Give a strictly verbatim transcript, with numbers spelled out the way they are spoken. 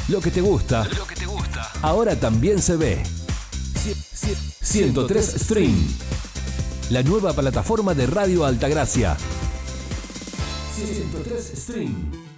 Lo que te gusta, Lo que te gusta. ahora también se ve. ciento tres Stream, la nueva plataforma de Radio Altagracia. ciento tres Stream.